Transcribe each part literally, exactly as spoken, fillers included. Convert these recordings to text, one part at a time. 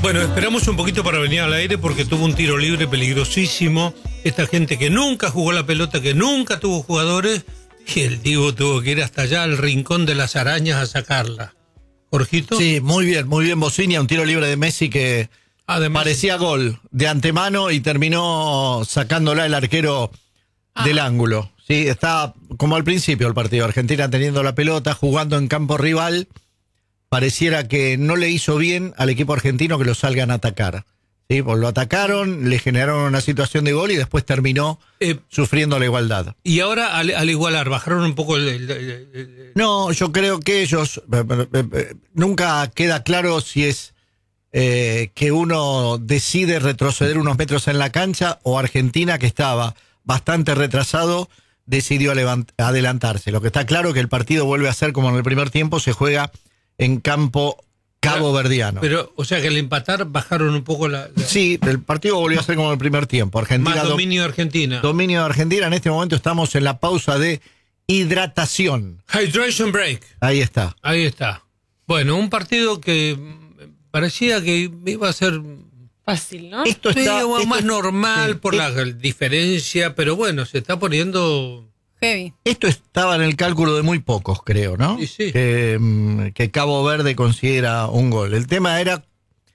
Bueno, esperamos un poquito para venir al aire porque tuvo un tiro libre peligrosísimo. Esta gente que nunca jugó la pelota, que nunca tuvo jugadores, y el Diego tuvo que ir hasta allá al rincón de las arañas a sacarla. ¿Jorgito? Sí, muy bien, muy bien Bocinia, un tiro libre de Messi que Además, parecía gol de antemano y terminó sacándola el arquero ah. del ángulo. Sí, está como al principio el partido, Argentina teniendo la pelota, jugando en campo rival. Pareciera que no le hizo bien al equipo argentino que lo salgan a atacar. ¿Sí? Pues lo atacaron, le generaron una situación de gol y después terminó eh, sufriendo la igualdad. Y ahora al, al igualar, bajaron un poco el, el, el, el... No, yo creo que ellos... Eh, eh, eh, nunca queda claro si es eh, que uno decide retroceder unos metros en la cancha o Argentina, que estaba bastante retrasado, decidió levant- adelantarse. Lo que está claro es que el partido vuelve a ser como en el primer tiempo, se juega en campo caboverdiano. Pero, o sea que al empatar bajaron un poco la, la... Sí, el partido volvió a ser como el primer tiempo. Argentina, más dominio de Argentina. Dominio de Argentina. En este momento estamos en la pausa de hidratación. Hydration break. Ahí está. Ahí está. Bueno, un partido que parecía que iba a ser... fácil, ¿no? Esto está sí, esto más es, normal sí, por es, la diferencia, pero bueno, se está poniendo... heavy. Esto estaba en el cálculo de muy pocos, creo, ¿no? Sí, sí. Que, que Cabo Verde considera un gol. El tema era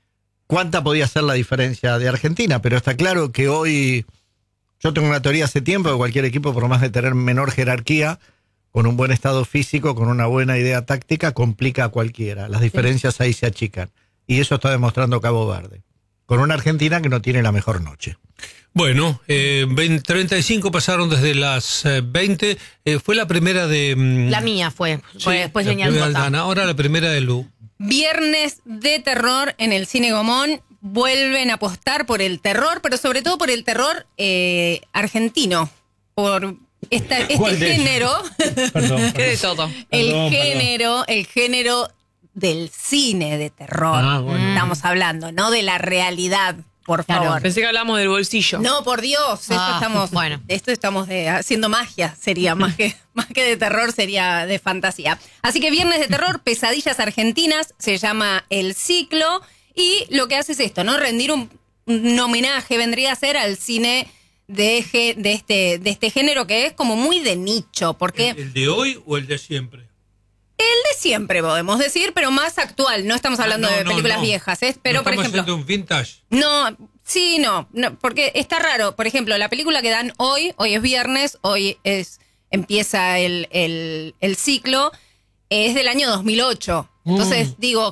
cuánta podía ser la diferencia de Argentina, pero está claro que hoy, yo tengo una teoría hace tiempo que cualquier equipo, por más de tener menor jerarquía, con un buen estado físico, con una buena idea táctica, complica a cualquiera. Las diferencias sí. ahí se achican. Y eso está demostrando Cabo Verde, con una Argentina que no tiene la mejor noche. Bueno, eh, veinte, treinta y cinco pasaron desde las eh, veinte. Eh, fue la primera de... Mm, la mía fue. sí, fue después la venía primera el de Dana, ahora la primera de Lu. Viernes de terror en el Cine Gomón. Vuelven a apostar por el terror, pero sobre todo por el terror eh, argentino. Por esta, este género. Perdón, perdón. ¿Qué de todo? El Perdón, género, perdón. el género del cine de terror. Ah, bueno. Estamos hablando, no de la realidad. Por Claro, favor. Pensé que hablamos del bolsillo. No, por Dios, esto Ah, estamos, bueno. esto estamos de, haciendo magia, sería más que, más que de terror, sería de fantasía. Así que Viernes de Terror, Pesadillas Argentinas, se llama el ciclo, y lo que hace es esto, ¿no? Rendir un, un homenaje, vendría a ser al cine de, de, este, de este género que es como muy de nicho, porque... ¿El, el de hoy o el de siempre? El de siempre, podemos decir, pero más actual. No estamos hablando ah, no, de películas no, no. viejas, ¿eh? Pero, no por ejemplo... haciendo un vintage. No, sí, no, no, porque está raro. Por ejemplo, la película que dan hoy, hoy es viernes, hoy es empieza el, el, el ciclo, es del año dos mil ocho. Entonces, mm. digo,